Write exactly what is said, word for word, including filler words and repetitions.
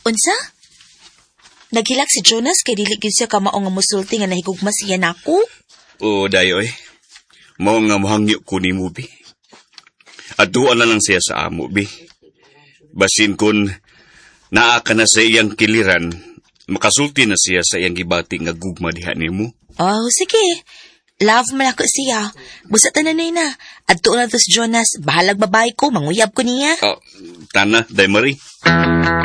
Unsa? Naghilak si Jonas kay dili gyud siya kamao nga musulti nga nahigugma siya nako. Oo, dayoy. Mao nga mohangyo ko ni mo, bi. Atuan na lang siya sa amo, bi. Basin kun naa ka na sa iyang kiliran, makasulti na siya sa iyang gibati nga gugma diha nimo. Oh, sige. Love man ako siya. Busatan na na. Adto na to si Jonas. Bahalag babae ko, manguyab ko niya. Oh, tana, day Marie.